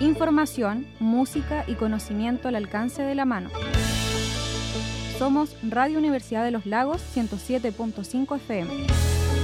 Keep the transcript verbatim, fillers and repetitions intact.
Información, música y conocimiento al alcance de la mano. Somos Radio Universidad de los Lagos ciento siete punto cinco F M.